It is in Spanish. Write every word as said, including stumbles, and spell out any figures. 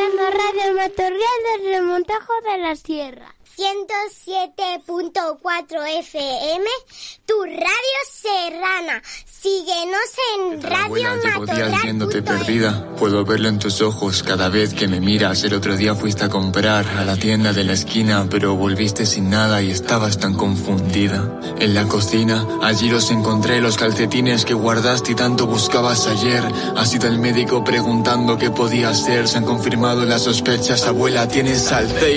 escuchando Radio Matorral desde el Montejo de la Sierra. ciento siete punto cuatro F M, tu radio serrana. Síguenos en Radio Matorral. Viéndote perdida, puedo verlo en tus ojos cada vez que me miras. El otro día fuiste a comprar a la tienda de la esquina, pero volviste sin nada y estabas tan confundida. En la cocina, allí los encontré, los calcetines que guardaste y tanto buscabas ayer. Has ido al médico preguntando qué podía hacer. Se han confirmado las sospechas, abuela, tienes Alzheimer.